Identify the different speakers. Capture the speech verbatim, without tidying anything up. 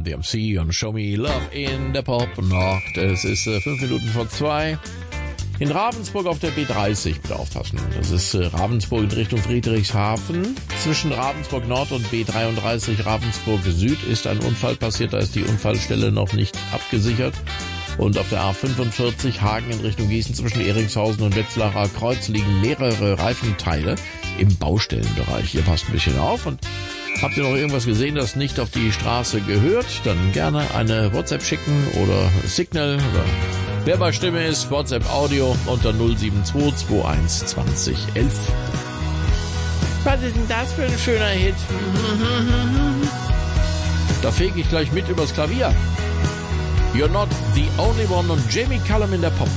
Speaker 1: D M C und Show Me Love in der Pop-Nacht. Es ist äh, fünf Minuten vor zwei. In Ravensburg auf der B dreißig, bitte aufpassen. Das ist äh, Ravensburg in Richtung Friedrichshafen. Zwischen Ravensburg Nord und B dreiunddreißig Ravensburg Süd ist ein Unfall passiert. Da ist die Unfallstelle noch nicht abgesichert. Und auf der A fünfundvierzig Hagen in Richtung Gießen zwischen Eringshausen und Wetzlarer Kreuz liegen mehrere Reifenteile im Baustellenbereich. Ihr passt ein bisschen auf. Und habt ihr noch irgendwas gesehen, das nicht auf die Straße gehört? Dann gerne eine WhatsApp schicken oder Signal oder wer bei Stimme ist, WhatsApp Audio unter null sieben zwei zwei eins zwanzig elf. Was ist denn das für ein schöner Hit? Da fege ich gleich mit übers Klavier. You're Not the Only One und Jamie Cullum in der Pop.